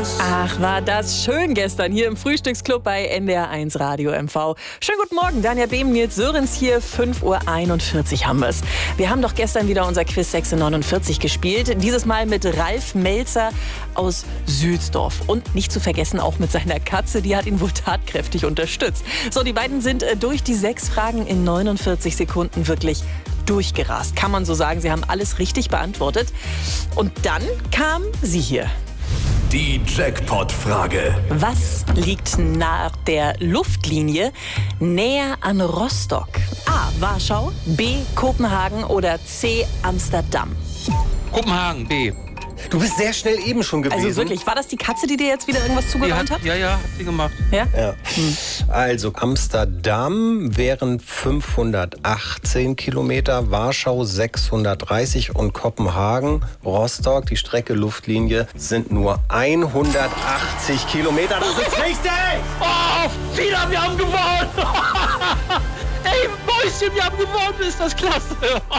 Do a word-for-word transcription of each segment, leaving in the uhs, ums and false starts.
Ach, war das schön gestern hier im Frühstücksclub bei N D R eins Radio M V. Schönen guten Morgen, Danja Behm, Nils Sörens hier, fünf Uhr einundvierzig haben wir's. Wir haben doch gestern wieder unser Quiz sechs neunundvierzig gespielt. Dieses Mal mit Ralf Melzer aus Südsdorf. Und nicht zu vergessen auch mit seiner Katze, die hat ihn wohl tatkräftig unterstützt. So, die beiden sind durch die sechs Fragen in neunundvierzig Sekunden wirklich durchgerast. Kann man so sagen, sie haben alles richtig beantwortet. Und dann kam sie hier. Die Jackpot-Frage. Was liegt nach der Luftlinie näher an Rostock? A. Warschau, B. Kopenhagen oder C. Amsterdam? Kopenhagen, B. Du bist sehr schnell eben schon gewesen. Also wirklich, war das die Katze, die dir jetzt wieder irgendwas zugeräumt hat? Ja, ja, hat sie gemacht. Ja? Ja. Hm. Also Amsterdam wären fünfhundertachtzehn Kilometer, Warschau sechshundertdreißig und Kopenhagen, Rostock, die Strecke Luftlinie, sind nur hundertachtzig Kilometer. Das ist richtig! Oh, wieder, wir haben gewonnen! Ey, Mäuschen, wir haben gewonnen, ist das klasse!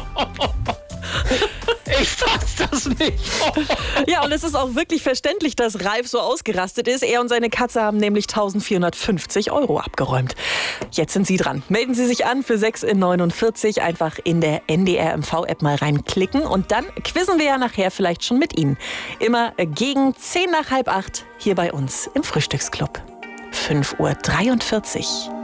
Ich fass das nicht. Ja, und es ist auch wirklich verständlich, dass Ralf so ausgerastet ist. Er und seine Katze haben nämlich eintausendvierhundertfünfzig Euro abgeräumt. Jetzt sind Sie dran. Melden Sie sich an für sechs in neunundvierzig. Einfach in der N D R M V-App mal reinklicken. Und dann quizzen wir ja nachher vielleicht schon mit Ihnen. Immer gegen zehn nach halb acht hier bei uns im Frühstücksclub. fünf Uhr dreiundvierzig.